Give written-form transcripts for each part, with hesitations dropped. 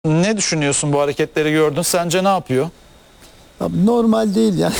Ne düşünüyorsun, bu hareketleri gördün? Sence ne yapıyor? Abi normal değil yani.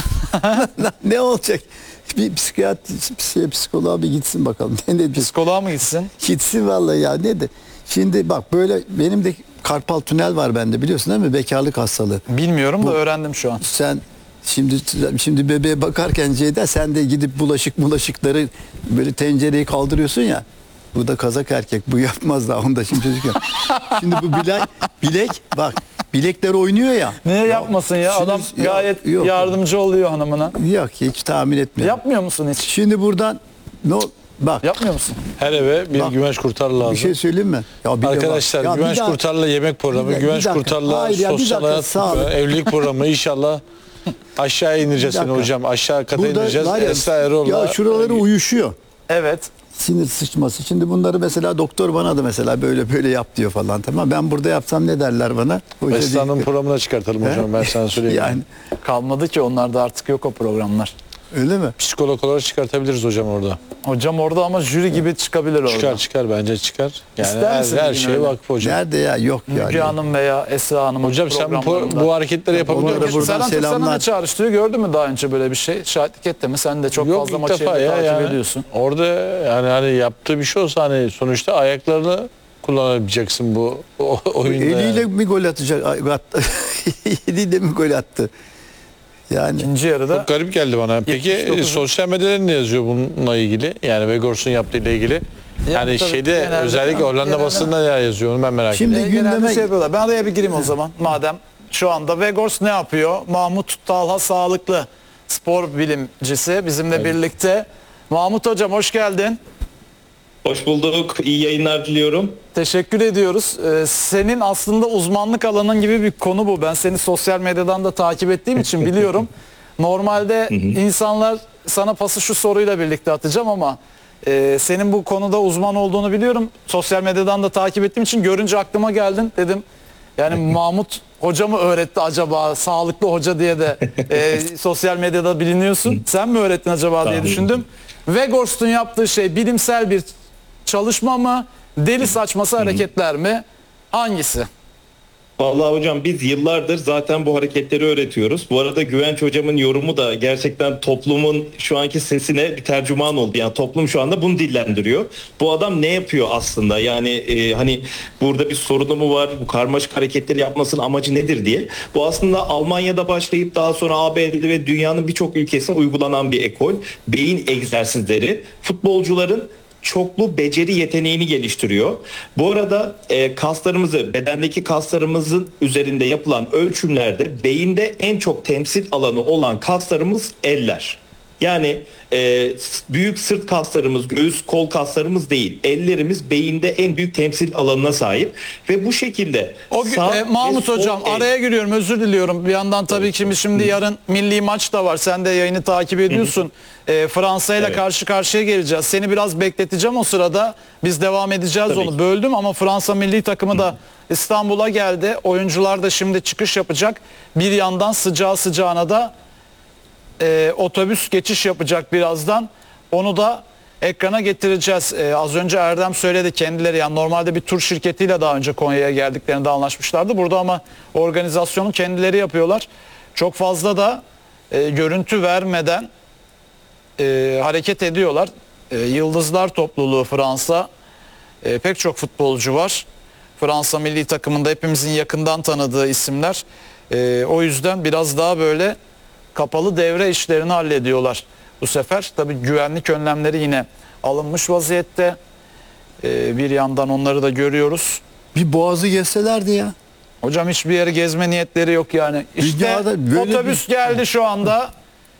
Ne olacak? Bir psikoloğa bir gitsin bakalım. Ne Psikoloğa mı gitsin? Gitsin vallahi ya, ne de. Şimdi bak, böyle benim de karpal tünel var bende, biliyorsun değil mi? Bekarlık hastalığı. Bilmiyorum da öğrendim şu an. Sen şimdi bebeğe bakarken Ceyda, sen de gidip bulaşıkları böyle tencereyi kaldırıyorsun ya. Bu da kazak erkek. Bu yapmaz daha. Onda şimdi çocuk yok. Şimdi bu bilek bak, bilekler oynuyor ya. Niye yapmasın ya? Şimdi- Adam gayet yok. yardımcı oluyor hanımına. Yok, hiç tahmin etmiyorum. Yapmıyor musun hiç? Şimdi buradan bak, Yapmıyor musun? Her eve bir Bak, güvenç kurtarı lazım. bir şey söyleyeyim mi? Ya bir de bak. Arkadaşlar Ya bir güvenç daha- kurtarla yemek programı, bir güvenç dakika. kurtarla Hayır ya, bir sosyal dakika, hayat, sağlık. evlilik programı inşallah aşağıya indireceğiz Bir seni dakika. hocam. Aşağı kata Burada indireceğiz. var ya, Esra Erol'la. ya şuraları uyuşuyor. Evet. Sinir sıçması. Şimdi bunları mesela doktor bana da mesela böyle yap diyor falan, tamam. Ben burada yapsam ne derler bana? Hoca Esra'nın değil. programına çıkartalım hocam, ben sana söyleyeyim. Yani Kalmadı ki, onlarda artık yok o programlar. öyle mi? Psikolog olarak çıkartabiliriz hocam orada. Hocam orada ama jüri gibi çıkabilir orada. Çıkar bence çıkar. Yani İster misin her bir gün şeye öyle? vakıf hocam. Nerede ya? Yok ya. Müge Hanım veya Esra Hanım'ın Hocam sen programlarında. bu hareketleri yapabiliyor Onlara musun? buradan Serhan Türk sana selamlar. ne çağrıştırıyor? Gördün mü daha önce böyle bir şey? Şahitlik etti mi? Sen de çok Yok, fazla ilk maçı defa ya, takip yani. ediyorsun. Orada yani hani yaptığı bir şey olsa, hani sonuçta ayaklarını kullanabileceksin bu oyunda. Eliyle yani. mi gol atacak? Eliyle mi gol attı? Yani İkinci yarıda Çok garip geldi bana. Peki 79. sosyal medyada ne yazıyor bununla ilgili? Yani Vegors'un yaptığıyla ilgili. Yani tabii, şeyde genelde- özellikle Hollanda genelde- basında ne yazıyor onu ben merak Şimdi ediyorum. genelde gündeme şey yapıyorlar. Ben araya bir gireyim o zaman. Madem şu anda Vegors ne yapıyor? Mahmut Talha Sağlıklı, spor bilimcisi bizimle birlikte. Mahmut hocam hoş geldin. Hoş bulduk. İyi yayınlar diliyorum. Teşekkür ediyoruz. Senin aslında uzmanlık alanın gibi bir konu bu. Ben seni sosyal medyadan da takip ettiğim için biliyorum. Normalde insanlar sana pası şu soruyla birlikte atacağım ama senin bu konuda uzman olduğunu biliyorum. Sosyal medyadan da takip ettiğim için görünce aklıma geldin. Dedim yani Mahmut hoca mı öğretti acaba, sağlıklı hoca diye de sosyal medyada biliniyorsun. Sen mi öğrettin acaba diye Tamam. düşündüm. Vegors'un yaptığı şey bilimsel bir çalışma mı, deli saçması hareketler mi? Hangisi? Vallahi hocam biz yıllardır zaten bu hareketleri öğretiyoruz. Bu arada Güvenç hocamın yorumu da gerçekten toplumun şu anki sesine bir tercüman oldu. Yani toplum şu anda bunu dillendiriyor. Bu adam ne yapıyor aslında? Yani hani burada bir sorunu mu var? Bu karmaşık hareketleri yapmasının amacı nedir diye. Bu aslında Almanya'da başlayıp daha sonra ABD'de ve dünyanın birçok ülkesine uygulanan bir ekol. Beyin egzersizleri futbolcuların çoklu beceri yeteneğini geliştiriyor. Bu arada kaslarımızı, bedendeki kaslarımızın üzerinde yapılan ölçümlerde beyinde en çok temsil alanı olan kaslarımız eller. Yani büyük sırt kaslarımız, göğüs, kol kaslarımız değil. Ellerimiz beyinde en büyük temsil alanına sahip ve bu şekilde Mahmut hocam araya giriyorum, özür diliyorum. Bir yandan tabii ki şimdi yarın milli maç da var. Sen de yayını takip ediyorsun. Fransa ile Evet. karşı karşıya geleceğiz. Seni biraz bekleteceğim o sırada. Biz devam edeceğiz Tabii onu. ki. Böldüm ama Fransa milli takımı da İstanbul'a geldi. Oyuncular da şimdi çıkış yapacak. Bir yandan sıcağı sıcağına da otobüs geçiş yapacak birazdan. Onu da ekrana getireceğiz. Az önce Erdem söyledi kendileri, yani normalde bir tur şirketiyle daha önce Konya'ya geldiklerinde anlaşmışlardı. Burada ama organizasyonu kendileri yapıyorlar. Çok fazla da görüntü vermeden hareket ediyorlar. Yıldızlar topluluğu Fransa. Pek çok futbolcu var. Fransa milli takımında hepimizin yakından tanıdığı isimler. O yüzden biraz daha böyle kapalı devre işlerini hallediyorlar bu sefer. Tabii güvenlik önlemleri yine alınmış vaziyette. Bir yandan onları da görüyoruz. bir boğazı yeselerdi ya. Hocam hiçbir yere gezme niyetleri yok yani. İşte Dünyada böyle otobüs geldi şu anda.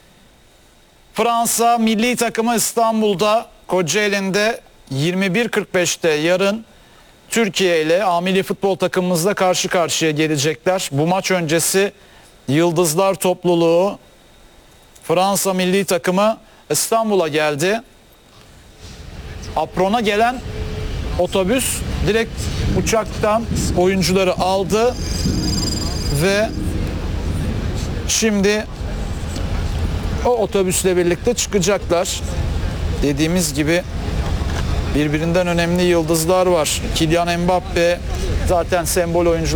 Fransa milli takımı İstanbul'da, Kocaeli'nde 21.45'te yarın Türkiye ile A milli futbol takımımızla karşı karşıya gelecekler. Bu maç öncesi Yıldızlar topluluğu Fransa milli takımı İstanbul'a geldi. Apron'a gelen otobüs direkt uçaktan oyuncuları aldı ve şimdi o otobüsle birlikte çıkacaklar. Dediğimiz gibi Birbirinden önemli yıldızlar var. Kylian Mbappe zaten sembol oyuncu.